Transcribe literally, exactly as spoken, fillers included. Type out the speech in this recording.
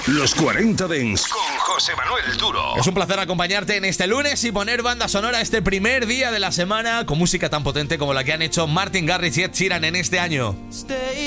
Los cuarenta Dents con José Manuel Duro. Es un placer acompañarte en este lunes y poner banda sonora este primer día de la semana con música tan potente como la que han hecho Martin Garrix y Ed Sheeran en este año. Stay